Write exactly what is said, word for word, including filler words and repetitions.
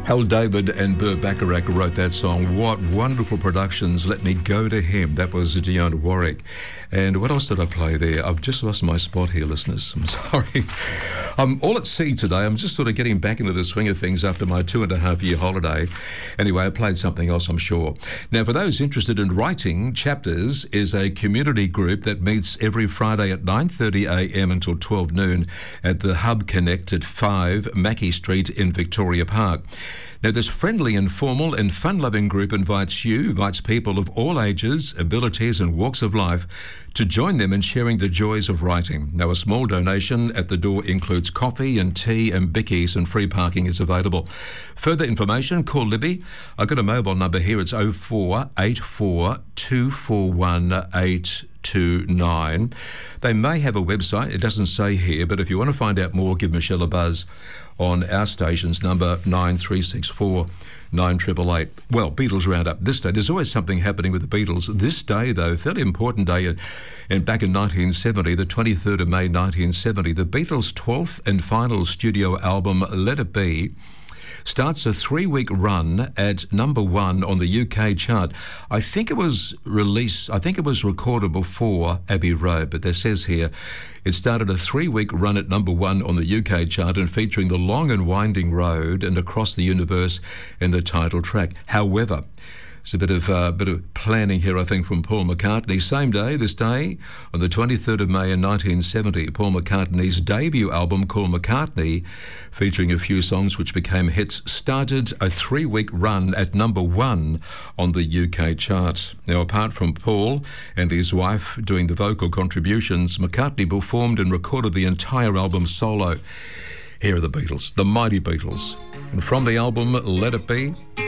Hal David and Burt Bacharach wrote that song. What wonderful productions. Let me go to him. That was Dionne Warwick. And what else did I play there? I've just lost my spot here, listeners. I'm sorry. I'm all at sea today. I'm just sort of getting back into the swing of things after my two and a half year holiday. Anyway, I played something else, I'm sure. Now, for those interested in writing, Chapters is a community group that meets every Friday at nine thirty a m until twelve noon at the Hub Connect at five Mackey Street in Victoria Park. Now, this friendly, informal and fun-loving group invites you, invites people of all ages, abilities and walks of life to join them in sharing the joys of writing. Now, a small donation at the door includes coffee and tea and bickies, and free parking is available. Further information, call Libby. I've got a mobile number here. It's oh four eight four two four one eight two nine. They may have a website. It doesn't say here, but if you want to find out more, give Michelle a buzz on our station's number nine three six four nine eight eight eight. Well, Beatles Roundup this day. There's always something happening with the Beatles. This day, though, fairly important day, and, and back in nineteen seventy, the twenty-third of May nineteen seventy, the Beatles' twelfth and final studio album, Let It Be, starts a three-week run at number one on the U K chart. I think it was released, I think it was recorded before Abbey Road, but there says here, it started a three-week run at number one on the U K chart and featuring The Long and Winding Road and Across the Universe in the title track. However, it's a bit of uh, bit of planning here, I think, from Paul McCartney. Same day, this day, on the twenty-third of May in nineteen seventy, Paul McCartney's debut album called McCartney, featuring a few songs which became hits, started a three-week run at number one on the U K charts. Now, apart from Paul and his wife doing the vocal contributions, McCartney performed and recorded the entire album solo. Here are the Beatles, the mighty Beatles. And from the album Let It Be,